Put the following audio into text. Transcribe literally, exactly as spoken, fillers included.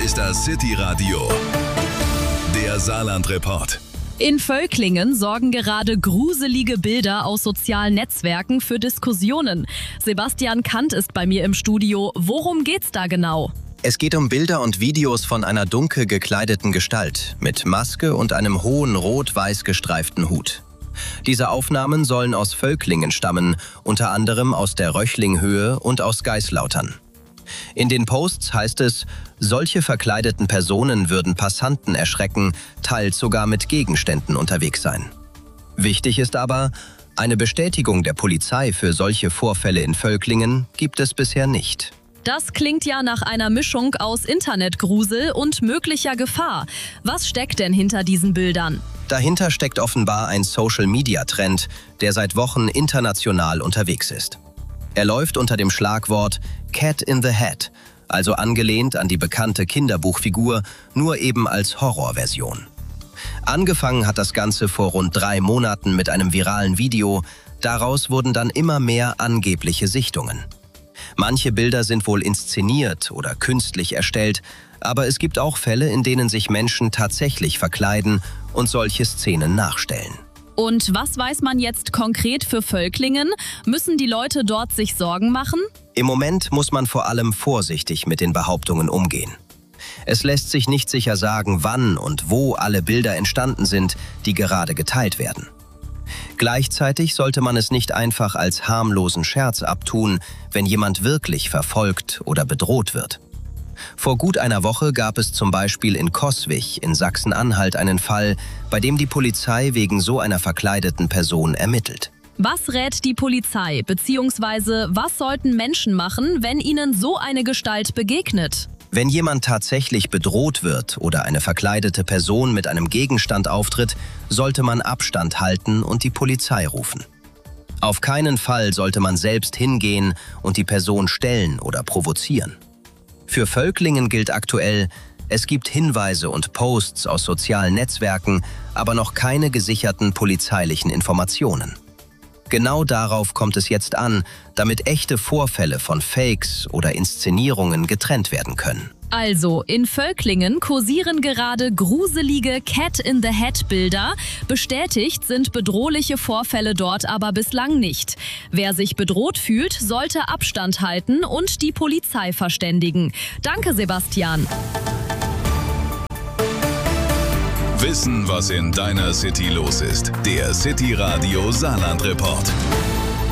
ist das City Radio, der Saarland-Report. In Völklingen sorgen gerade gruselige Bilder aus sozialen Netzwerken für Diskussionen. Sebastian Kant ist bei mir im Studio. Worum geht's da genau? Es geht um Bilder und Videos von einer dunkel gekleideten Gestalt mit Maske und einem hohen rot-weiß gestreiften Hut. Diese Aufnahmen sollen aus Völklingen stammen, unter anderem aus der Röchlinghöhe und aus Geislautern. In den Posts heißt es, solche verkleideten Personen würden Passanten erschrecken, teils sogar mit Gegenständen unterwegs sein. Wichtig ist aber, eine Bestätigung der Polizei für solche Vorfälle in Völklingen gibt es bisher nicht. Das klingt ja nach einer Mischung aus Internetgrusel und möglicher Gefahr. Was steckt denn hinter diesen Bildern? Dahinter steckt offenbar ein Social-Media-Trend, der seit Wochen international unterwegs ist. Er läuft unter dem Schlagwort Cat in the Hat, also angelehnt an die bekannte Kinderbuchfigur, nur eben als Horrorversion. Angefangen hat das Ganze vor rund drei Monaten mit einem viralen Video, daraus wurden dann immer mehr angebliche Sichtungen. Manche Bilder sind wohl inszeniert oder künstlich erstellt, aber es gibt auch Fälle, in denen sich Menschen tatsächlich verkleiden und solche Szenen nachstellen. Und was weiß man jetzt konkret für Völklingen? Müssen die Leute dort sich Sorgen machen? Im Moment muss man vor allem vorsichtig mit den Behauptungen umgehen. Es lässt sich nicht sicher sagen, wann und wo alle Bilder entstanden sind, die gerade geteilt werden. Gleichzeitig sollte man es nicht einfach als harmlosen Scherz abtun, wenn jemand wirklich verfolgt oder bedroht wird. Vor gut einer Woche gab es zum Beispiel in Coswig in Sachsen-Anhalt einen Fall, bei dem die Polizei wegen so einer verkleideten Person ermittelt. Was rät die Polizei, beziehungsweise was sollten Menschen machen, wenn ihnen so eine Gestalt begegnet? Wenn jemand tatsächlich bedroht wird oder eine verkleidete Person mit einem Gegenstand auftritt, sollte man Abstand halten und die Polizei rufen. Auf keinen Fall sollte man selbst hingehen und die Person stellen oder provozieren. Für Völklingen gilt aktuell, es gibt Hinweise und Posts aus sozialen Netzwerken, aber noch keine gesicherten polizeilichen Informationen. Genau darauf kommt es jetzt an, damit echte Vorfälle von Fakes oder Inszenierungen getrennt werden können. Also, in Völklingen kursieren gerade gruselige Cat-in-the-Hat-Bilder. Bestätigt sind bedrohliche Vorfälle dort aber bislang nicht. Wer sich bedroht fühlt, sollte Abstand halten und die Polizei verständigen. Danke, Sebastian. Wissen, was in deiner City los ist. Der City Radio Saarland-Report.